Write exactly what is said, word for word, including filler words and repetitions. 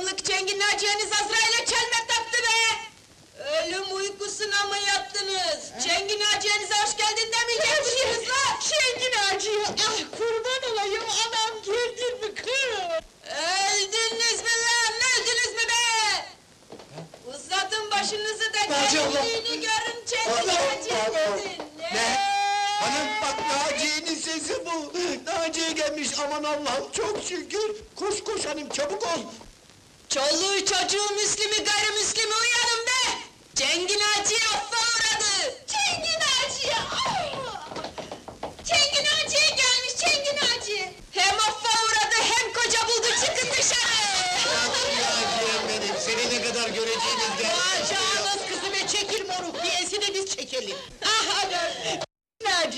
akşamlık Cengin Naciye'niz Azrail'e çelme taktı be! Ölüm uykusuna mı yattınız? Cengin Naciye'nize hoş geldin demeyecek misiniz lan? Şengin Naciye, ah kurban olayım, anam geldin mi kız? Öldünüz mü lan, öldünüz mü be? Uzatın başınızı da Naciye abla! kendiliğini görün Cengin Allah, Naciye Allah! dedin! Ne? Hanım bak Naciye'nin sesi bu! Naciye gelmiş, aman Allah'ım çok şükür! Koş koş hanım, çabuk ol! Çoluğu çocuğu Müslüm'ü gayrimüslimi uyanın be! Cengin Naciye affı